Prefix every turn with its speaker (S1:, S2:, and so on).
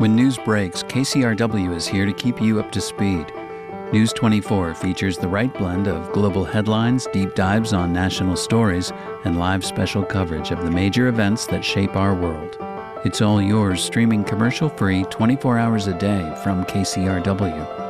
S1: When news breaks, KCRW is here to keep you up to speed. News 24 features the right blend of global headlines, deep dives on national stories, and live special coverage of the major events that shape our world. It's all yours, streaming commercial-free 24 hours a day from KCRW.